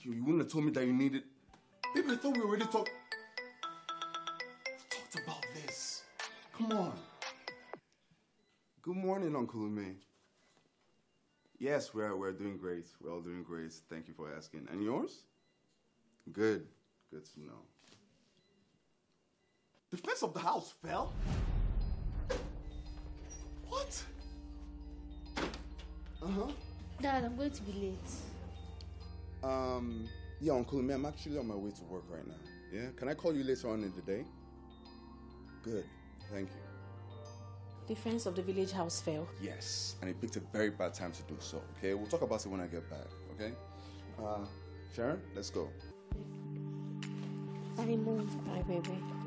You wouldn't have told me that you needed... Baby, I thought we already talked about this. Come on. Good morning, Uncle Ume. Yes, we're doing great. We're all doing great. Thank you for asking. And yours? Good. Good to know. The fence of the house fell? What? Uh-huh. Dad, I'm going to be late. Yeah, Uncle Ume, I'm actually on my way to work right now. Yeah? Can I call you later on in the day? Good. Thank you. The fence of the village house fell. Yes, and it picked a very bad time to do so, okay? We'll talk about it when I get back, okay? Sharon, let's go. Bye, Mom. Bye, baby.